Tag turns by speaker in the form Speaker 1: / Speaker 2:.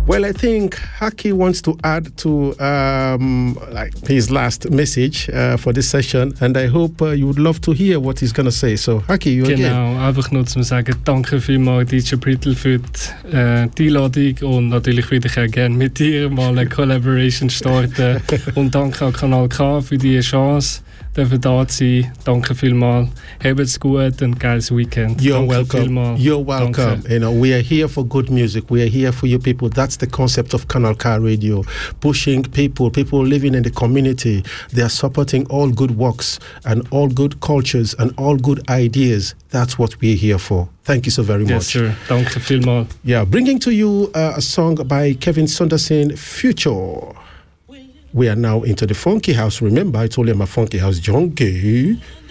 Speaker 1: Well, I think Haki wants to add to like his last message for this session, and I hope you would love to hear what he's going to say. So, Haki, you again.
Speaker 2: Genau, einfach nur zum sagen, danke vielmals DJ Brittle für die Einladung und natürlich würde ich auch gerne mit dir mal eine Collaboration starten und danke an Kanal K für die Chance. Dürfen da sein. Danke vielmals. Habt's gut und geiles Weekend.
Speaker 1: You're welcome. You're welcome.
Speaker 2: Danke.
Speaker 1: You know, we are here for good music. We are here for you people. That's the concept of Kanal K Radio. Pushing people living in the community. They are supporting all good works and all good cultures and all good ideas. That's what we're here for. Thank you so very much.
Speaker 2: Yes, sir. Danke vielmals.
Speaker 1: Yeah, bringing to you a song by Kevin Saunderson, Future. We are now into the funky house. Remember, I told you I'm a funky house junkie.